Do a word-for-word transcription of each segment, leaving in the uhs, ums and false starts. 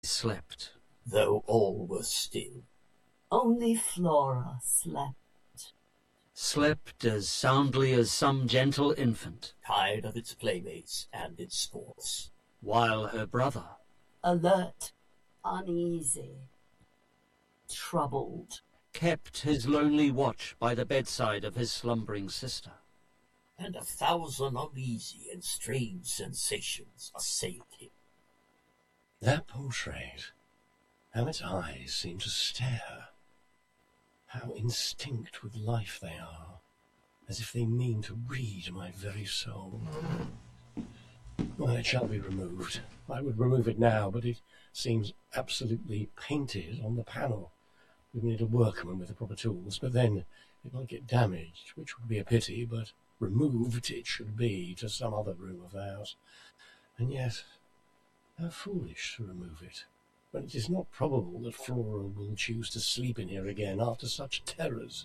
slept. Though all were still. Only Flora slept. Slept as soundly as some gentle infant. Tired of its playmates and its sports. While her brother, alert, uneasy, troubled, kept his lonely watch by the bedside of his slumbering sister. And a thousand uneasy and strange sensations assailed him. That portrait, how its eyes seem to stare, how instinct with life they are, as if they mean to read my very soul. Well, it shall be removed. I would remove it now, but it seems absolutely painted on the panel. We need a workman with the proper tools, but then it might get damaged, which would be a pity, but removed it should be to some other room of the house. And yet, how foolish to remove it, when it is not probable that Flora will choose to sleep in here again after such terrors.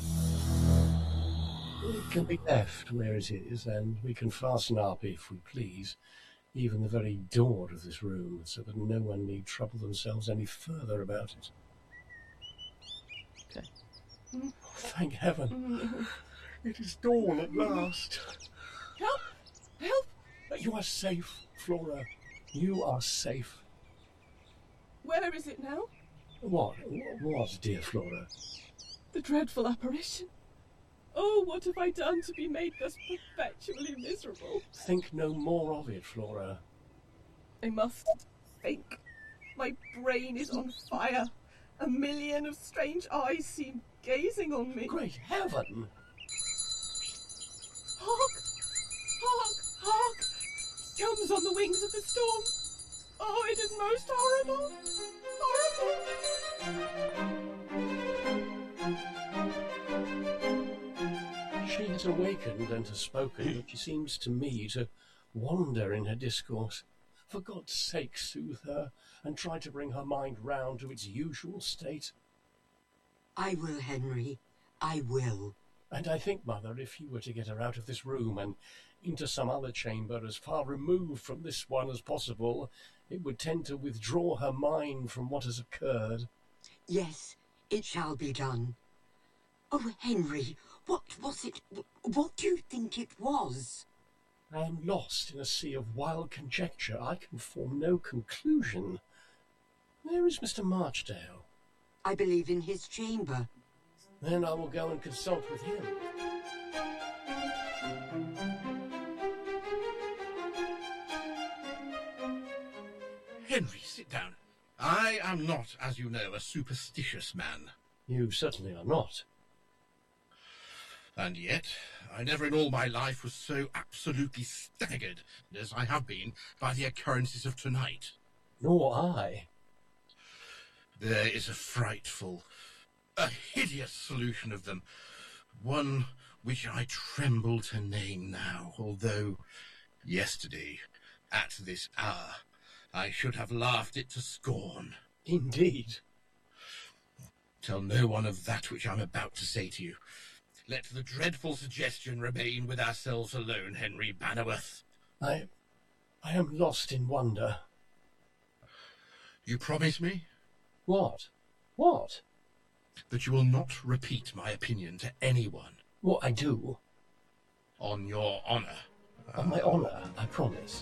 It can be left where it is, and we can fasten up, if we please, even the very door of this room, so that no one need trouble themselves any further about it. Okay. Oh, thank heaven. It is dawn at last. Help! Help! You are safe, Flora. You are safe. Where is it now? What? What, dear Flora? The dreadful apparition. Oh, what have I done to be made thus perpetually miserable? Think no more of it, Flora. I must think. My brain is on fire. A million of strange eyes seem gazing on me. Great heaven! Hark! Hark! Hark! Comes on the wings of the storm. Oh, it is most horrible! Horrible! She has awakened and has spoken, but she seems to me to wander in her discourse. For God's sake, soothe her, and try to bring her mind round to its usual state. I will, Henry. I will. And I think, Mother, if you were to get her out of this room and into some other chamber as far removed from this one as possible, it would tend to withdraw her mind from what has occurred. Yes, it shall be done. Oh, Henry, what was it? What do you think it was? I am lost in a sea of wild conjecture. I can form no conclusion. Where is Mister Marchdale? I believe in his chamber. Then I will go and consult with him. Henry, sit down. I am not, as you know, a superstitious man. You certainly are not. And yet, I never in all my life was so absolutely staggered as I have been by the occurrences of tonight. Nor I. There is a frightful, a hideous solution of them, one which I tremble to name now, although yesterday, at this hour, I should have laughed it to scorn. Indeed. Tell no one of that which I'm about to say to you. Let the dreadful suggestion remain with ourselves alone, Henry Bannerworth. I... I am lost in wonder. You promise me? What? What? That you will not repeat my opinion to anyone. What, I do? On your honour. On my honour, I promise.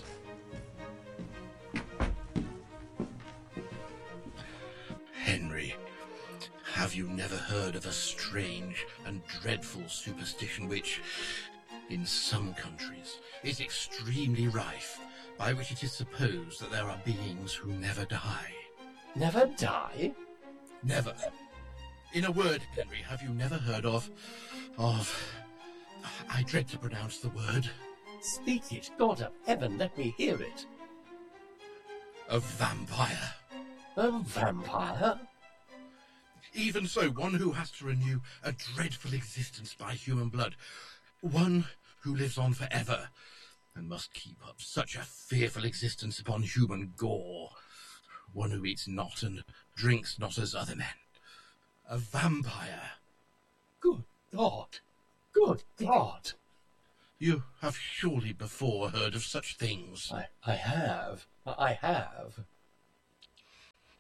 Henry, have you never heard of a strange and dreadful superstition which, in some countries, is extremely rife, by which it is supposed that there are beings who never die? Never die? Never. In a word, Henry, have you never heard of... of... I dread to pronounce the word. Speak it, God of heaven, let me hear it. A vampire. A vampire? Even so, one who has to renew a dreadful existence by human blood. One who lives on forever, and must keep up such a fearful existence upon human gore. One who eats not and drinks not as other men. A vampire. Good God! Good God! You have surely before heard of such things. I, I have. I have.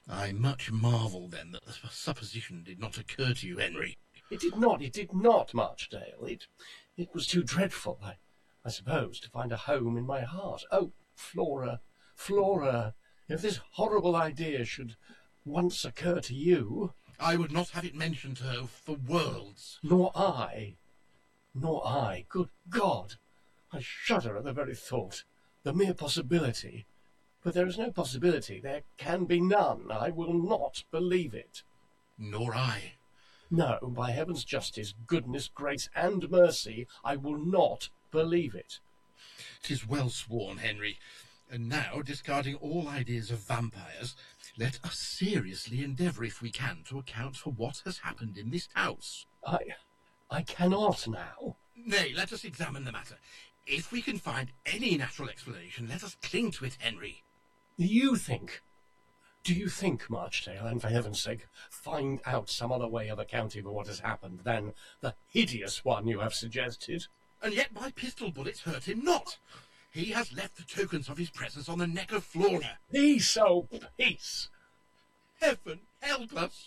I much marvel, then, that the supposition did not occur to you, Henry. It did not, it did not, Marchdale. It, it was too dreadful, I, I suppose, to find a home in my heart. Oh, Flora, Flora, if this horrible idea should once occur to you... I would not have it mentioned to her for worlds. Nor I. Nor I. Good God! I shudder at the very thought. The mere possibility. But there is no possibility. There can be none. I will not believe it. Nor I. No, by heaven's justice, goodness, grace, and mercy, I will not believe it. 'Tis well sworn, Henry. And now, discarding all ideas of vampires, let us seriously endeavour, if we can, to account for what has happened in this house. I... I cannot now. Nay, let us examine the matter. If we can find any natural explanation, let us cling to it, Henry. Do you think... Do you think, Marchdale, and for heaven's sake, find out some other way of accounting for what has happened than the hideous one you have suggested? And yet my pistol bullets hurt him not. He has left the tokens of his presence on the neck of Flora. Peace, oh, peace! Heaven help us!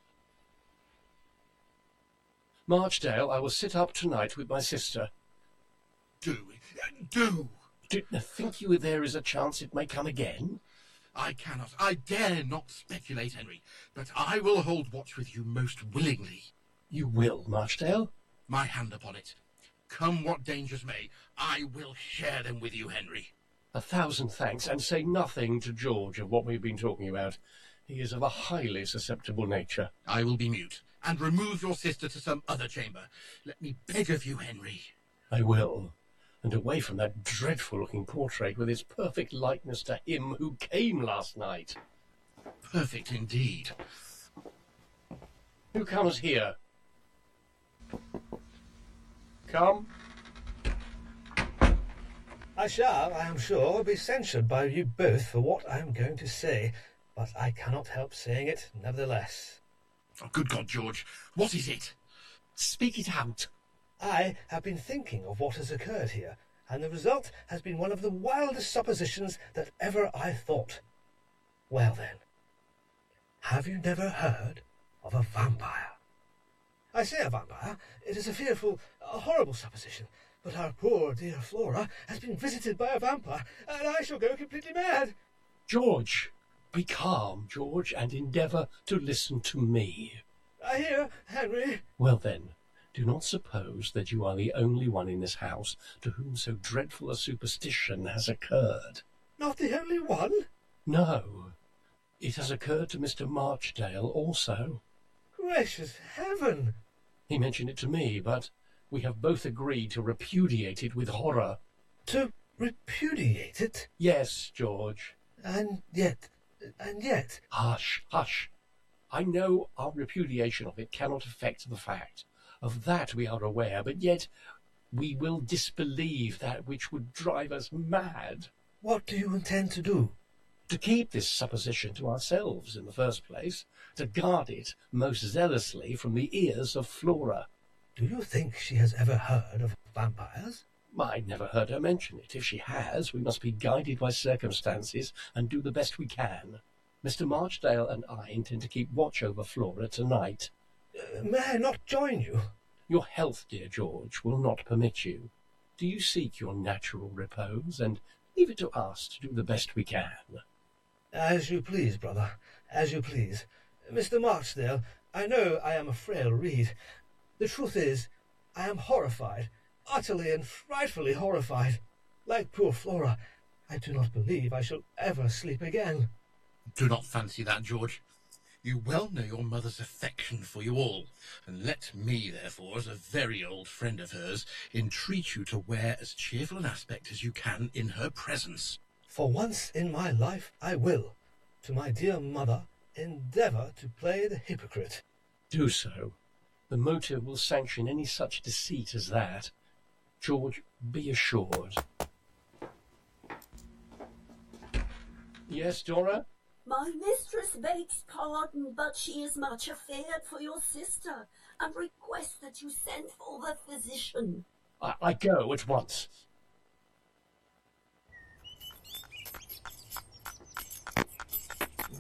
Marchdale, I will sit up tonight with my sister. Do, do! Do you think you there is a chance it may come again? I cannot, I dare not speculate, Henry, but I will hold watch with you most willingly. You will, Marchdale? My hand upon it. Come what dangers may, I will share them with you, Henry. A thousand thanks, and say nothing to George of what we've been talking about. He is of a highly susceptible nature. I will be mute, and remove your sister to some other chamber. Let me beg of you, Henry. I will. And away from that dreadful-looking portrait with its perfect likeness to him who came last night. Perfect indeed. Who comes here? Come. I shall, I am sure, be censured by you both for what I am going to say, but I cannot help saying it nevertheless. Oh, good God, George, what is it? Speak it out. I have been thinking of what has occurred here, and the result has been one of the wildest suppositions that ever I thought. Well then, have you never heard of a vampire? I say a vampire. It is a fearful, a horrible supposition, but our poor dear Flora has been visited by a vampire, and I shall go completely mad. George, be calm, George, and endeavour to listen to me. I hear, Henry. Well then, do not suppose that you are the only one in this house to whom so dreadful a superstition has occurred. Not the only one? No. It has occurred to Mister Marchdale also. Gracious heaven! He mentioned it to me, but we have both agreed to repudiate it with horror. To repudiate it? Yes, George. And yet, and yet... Hush, hush. I know our repudiation of it cannot affect the fact. Of that we are aware, but yet we will disbelieve that which would drive us mad. What do you intend to do? To keep this supposition to ourselves in the first place, to guard it most zealously from the ears of Flora. Do you think she has ever heard of vampires? I never heard her mention it. If she has, we must be guided by circumstances and do the best we can. Mister Marchdale and I intend to keep watch over Flora tonight. Uh, may I not join you? Your health, dear George, will not permit you. Do you seek your natural repose, and leave it to us to do the best we can. As you please, brother, as you please. Mister Marchdale, I know I am a frail reed. The truth is, I am horrified, utterly and frightfully horrified. Like poor Flora, I do not believe I shall ever sleep again. Do not fancy that, George. You well know your mother's affection for you all, and let me, therefore, as a very old friend of hers, entreat you to wear as cheerful an aspect as you can in her presence. For once in my life I will, to my dear mother, endeavour to play the hypocrite. Do so. The motive will sanction any such deceit as that. George, be assured. Yes, Dora? My mistress begs pardon, but she is much afeard for your sister, and requests that you send for the physician. I, I go at once.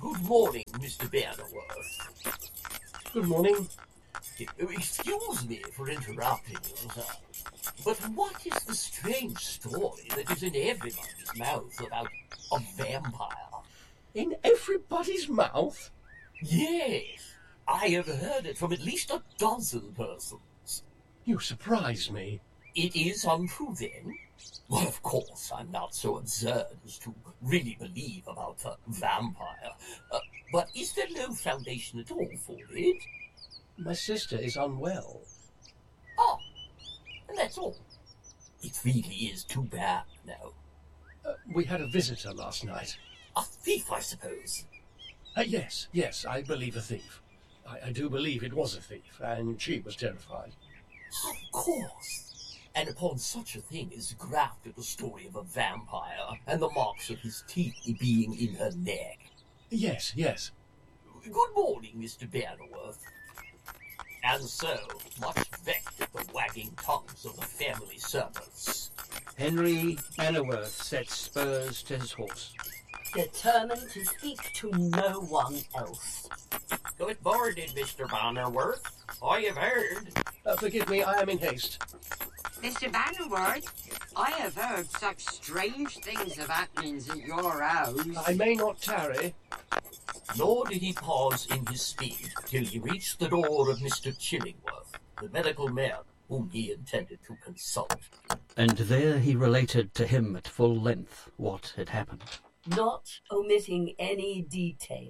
Good morning, Mister Bannerworth. Good morning. Excuse me for interrupting you, sir, but what is the strange story that is in everybody's mouth about a vampire? In everybody's mouth? Yes, I have heard it from at least a dozen persons. You surprise me. It is untrue, then? Well, of course, I'm not so absurd as to really believe about a vampire. Uh, but is there no foundation at all for it? My sister is unwell. Oh, and that's all. It really is too bad now. Uh, we had a visitor last night. A thief, I suppose. Uh, yes, yes, I believe a thief. I, I do believe it was a thief, and she was terrified. Of course. And upon such a thing is grafted the story of a vampire and the marks of his teeth being in her neck. Yes, yes. Good morning, Mister Bannerworth. And so, much vexed at the wagging tongues of the family servants, Henry Bannerworth set spurs to his horse. Determined to speak to no one else. Good morning, Mister Bannerworth. I have heard. Uh, forgive me, I am in haste. Mister Bannerworth, I have heard such strange things of happenings at your house. I may not tarry. Nor did he pause in his speed till he reached the door of Mister Chillingworth, the medical man whom he intended to consult. And there he related to him at full length what had happened. Not omitting any detail.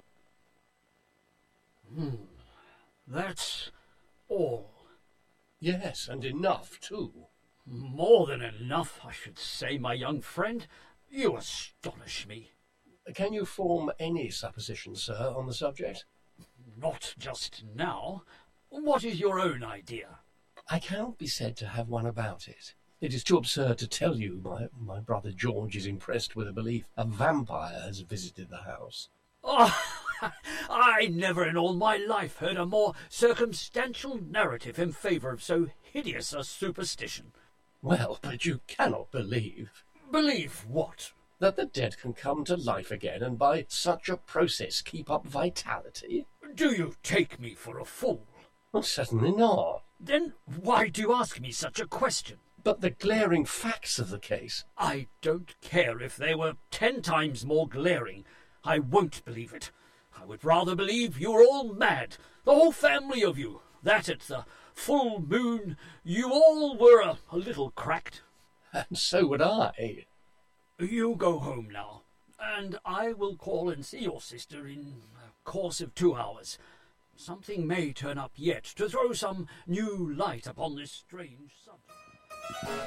Hmm. That's all. Yes, and enough, too. More than enough, I should say, my young friend. You astonish me. Can you form any supposition, sir, on the subject? Not just now. What is your own idea? I cannot be said to have one about it. It is too absurd to tell you my, my brother George is impressed with a belief a vampire has visited the house. Oh, I never in all my life heard a more circumstantial narrative in favour of so hideous a superstition. Well, but you cannot believe... Believe what? That the dead can come to life again and by such a process keep up vitality? Do you take me for a fool? Well, certainly not. Then why do you ask me such a question? But the glaring facts of the case... I don't care if they were ten times more glaring. I won't believe it. I would rather believe you were all mad, the whole family of you, that at the full moon you all were a, a little cracked. And so would I. You go home now, and I will call and see your sister in a course of two hours. Something may turn up yet to throw some new light upon this strange subject.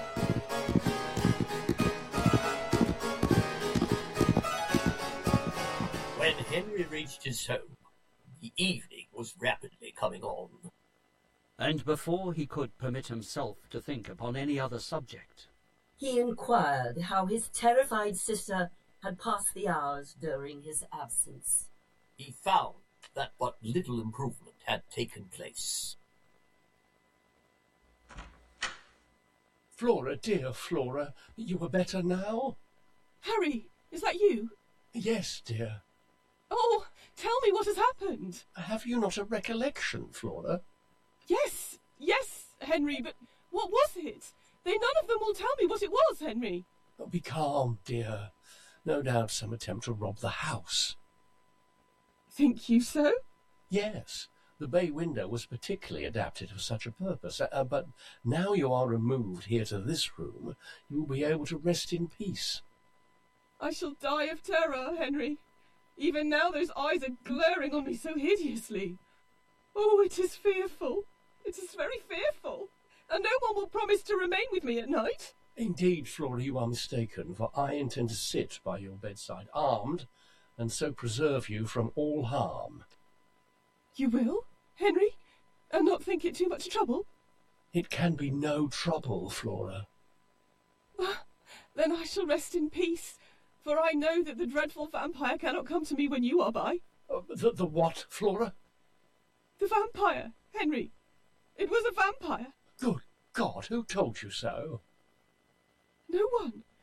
When Henry reached his home, the evening was rapidly coming on. And before he could permit himself to think upon any other subject, He inquired how his terrified sister had passed the hours during his absence. He found that but little improvement had taken place. Flora, dear Flora, you are better now? Harry, is that you? Yes, dear. Oh, tell me what has happened. Have you not a recollection, Flora? Yes, yes, Henry, but what was it? They none of them will tell me what it was, Henry. Oh, be calm, dear. No doubt some attempt to rob the house. Think you so? Yes, the bay window was particularly adapted for such a purpose. Uh, but now you are removed here to this room, you will be able to rest in peace. I shall die of terror, Henry. Even now those eyes are glaring on me so hideously. Oh, it is fearful. It is very fearful. And no one will promise to remain with me at night. Indeed, Flora, you are mistaken, for I intend to sit by your bedside, armed, and so preserve you from all harm. You will, Henry? And not think it too much trouble? It can be no trouble, Flora. Then I shall rest in peace, for I know that the dreadful vampire cannot come to me when you are by. Uh, the, the what, Flora? The vampire, Henry. It was a vampire. Good God, who told you so? No one.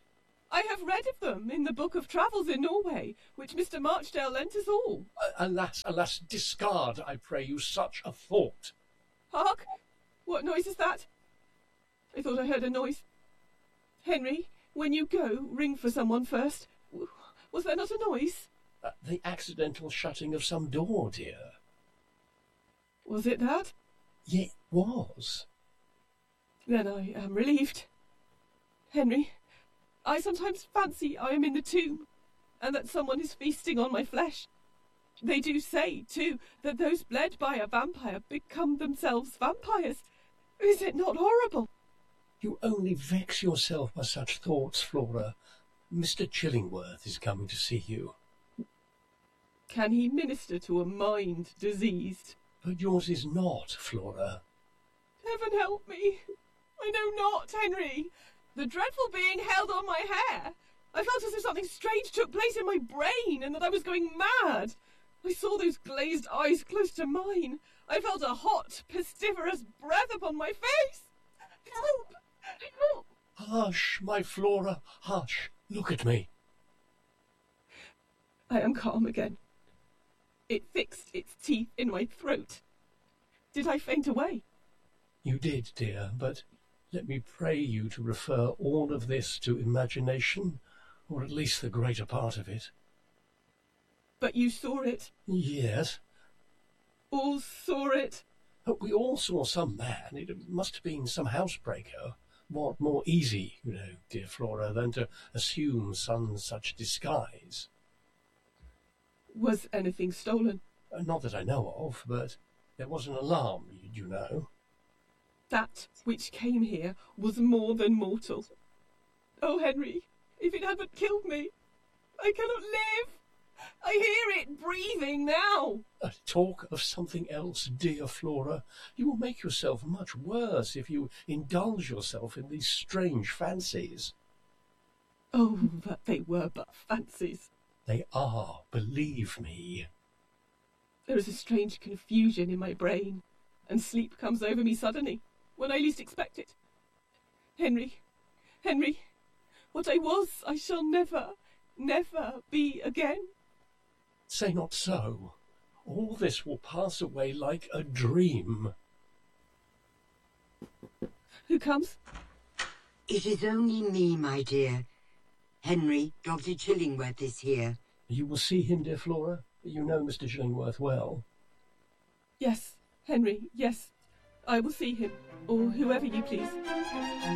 I have read of them in the Book of Travels in Norway, which Mister Marchdale lent us all. Uh, alas, alas, discard, I pray you, such a thought. Hark! What noise is that? I thought I heard a noise. Henry, when you go, ring for someone first. Was there not a noise? Uh, the accidental shutting of some door, dear. Was it that? It was. Then I am relieved. Henry, I sometimes fancy I am in the tomb, and that someone is feasting on my flesh. They do say, too, that those bled by a vampire become themselves vampires. Is it not horrible? You only vex yourself by such thoughts, Flora. Mister Chillingworth is coming to see you. Can he minister to a mind diseased? But yours is not, Flora. Heaven help me. I know not, Henry. The dreadful being held on my hair. I felt as if something strange took place in my brain and that I was going mad. I saw those glazed eyes close to mine. I felt a hot, pestiferous breath upon my face. Help! Help! Hush, my Flora, hush. Look at me. I am calm again. It fixed its teeth in my throat. Did I faint away? You did, dear, but let me pray you to refer all of this to imagination, or at least the greater part of it. But you saw it? Yes. All saw it? We all saw some man. It must have been some housebreaker. What more easy, you know, dear Flora, than to assume some such disguise? Was anything stolen? Uh, not that I know of, but there was an alarm, you know. That which came here was more than mortal. Oh, Henry, if it had but killed me, I cannot live. I hear it breathing now. Uh, talk of something else, dear Flora. You will make yourself much worse if you indulge yourself in these strange fancies. Oh, that they were but fancies. They are, believe me. There is a strange confusion in my brain, and sleep comes over me suddenly, when I least expect it. Henry, Henry, what I was I shall never, never be again. Say not so. All this will pass away like a dream. Who comes? It is only me, my dear. Henry, Doctor Chillingworth is here. You will see him, dear Flora? You know Mister Chillingworth well. Yes, Henry, yes. I will see him, or whoever you please.